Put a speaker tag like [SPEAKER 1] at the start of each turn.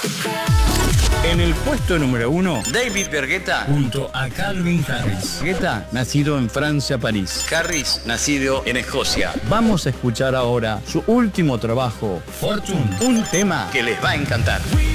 [SPEAKER 1] En el puesto número 1,
[SPEAKER 2] David Guetta.
[SPEAKER 1] junto a Calvin Harris. Guetta, nacido en Francia, París.
[SPEAKER 2] Harris, nacido en Escocia.
[SPEAKER 1] Vamos a escuchar ahora su último trabajo, Fortune, un tema
[SPEAKER 2] Que les va a encantar.